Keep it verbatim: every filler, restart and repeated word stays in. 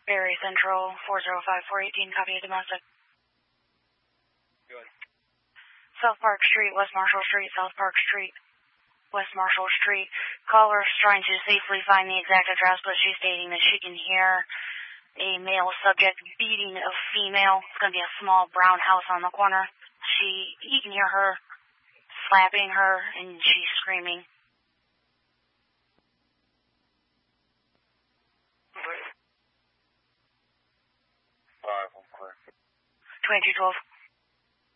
Barry Central, four zero five four one eight, copy of domestic. Good. South Park Street, West Marshall Street, South Park Street, West Marshall Street. Caller's trying to safely find the exact address, but she's stating that she can hear a male subject beating a female. It's going to be a small brown house on the corner. She, you can hear her slapping her, and she's screaming. Five, I'm clear. twenty-two twelve.